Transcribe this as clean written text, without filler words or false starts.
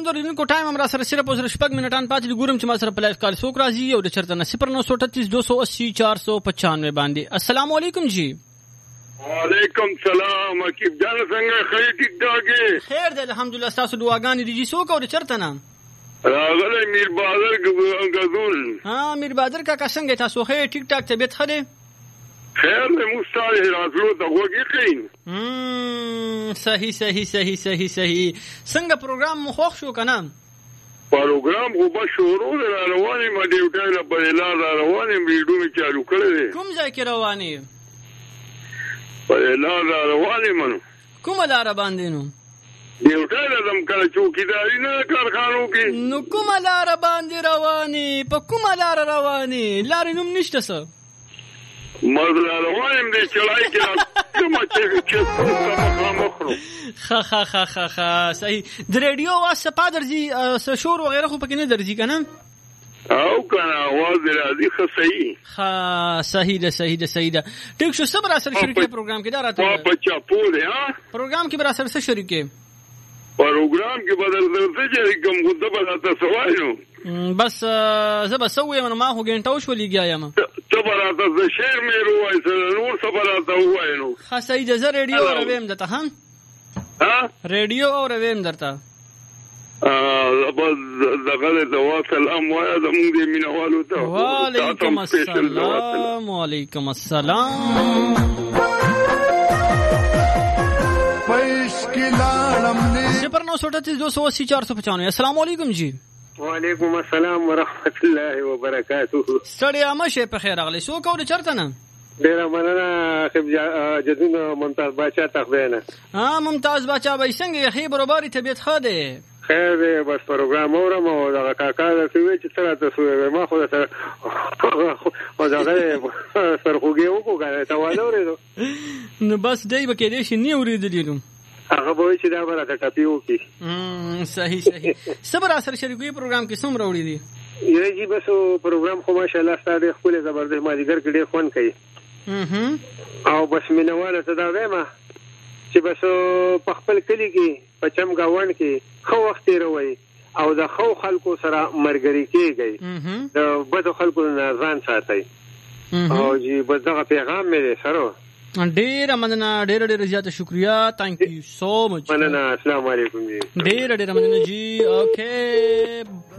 اوریدونکو ټایم هم را سره صرف او صرف 6 منټان پاتې دي. ګورم چې ما سره په لایف کال څوک راځي او د چرته نه 093280495 باندې. السلام علیکم جی. وعلیکم سلام. عقیب جان څنګه خیر ټیک ټاک خیر دی الحمدلله. تاسو دعاګانې دي جی. څوک او د چرته نه راغلی؟ میر بهادر غزول. ها میر بهادر کاکا څنګه تاسو؟ خیر ټیک ټاک طبیعت ښه دی؟ خیر دی مستعد راتلو ته وګی خین. صحیح صحیح صحیح صحیح صحیح. څنګه پروګرام مو خوښ شو کنه؟ پروګرام خو به شروع را روانې ما ډیوټای له بلار را روانې ویډیو می چالو کړی. کوم ځای کې روانې؟ بلار را روانې منو. کومه لار باندې نو؟ ډیوټای لازم کله چوکیداری نه کارخانو کې. نو کومه لار باندې روانې؟ په کومه لار روانې؟ لارې نوم نشته څه؟ مزلا روانم دې چړای کې کومه چې مخرو. خا خا خا خا خا صحیح. د ریډیو واسه پادرځي شور وغیرہ خو پکې نه درځي کنه؟ او کنه आवाज راځي خو صحیح. خا صحیح ده صحیح ده صحیح ده. ټیک شو صبر اثر شریکه پروګرام کې دا راته بچا پوره ها پروګرام کې بر اثر سره شریکه پروګرام کې بدل درته چې کوم غوډه به تاسو وایو بس زه به سوې من ما هو ګنټاو شو لګیا یم ته براته ز شعر مې روای سره نور صبراته وایو. خا صحیح ده. زه ریډیو اورویم درته هم ها ریډیو اورویم درته بس دغه دوا سلام وایا زموږ د مینوالو ته. وعلیکم السلام. وعلیکم السلام. صفر 938 السلام علیکم جی. وعلیکم السلام ورحمت الله وبرکاته. ستړي مشه په خیر اغلی سو کو د چرته نه ډیر مننه خب جدون ممتاز بچا تخبینه. ممتاز بچا به څنګه خې برابر طبیعت ښه ده؟ خیر دی بس پروګرام اورم او دا کاکا د کوي چې سره تاسو ما خو سره او دا سرخوږي وکړه تا وایو نو بس دای به کې دې شي نه اوریدلی نو هغه به چې دا براته ټاپي وکي. صحیح صحیح. صبر اثر شریکوي پروګرام کې څومره وړي دي؟ یی جی بس پروګرام خو ماشاءالله ستاسو خپل زبردست ماجګر کې ډېر خوان کوي. او بس مینواله ته دا وایم چې بس په خپل کلی کې په چم گاوند کې خو وخت روي او د خو خلکو سره مرګري کېږي د بدو خلکو نه ځان ساتي. او جی بس دا پیغام مې سره ډېر مننه. ډېر ډېر زیاته شکریا. تھینک یو سو مچ. مننه. السلام علیکم جی. ډېر ډېر مننه جی. اوکے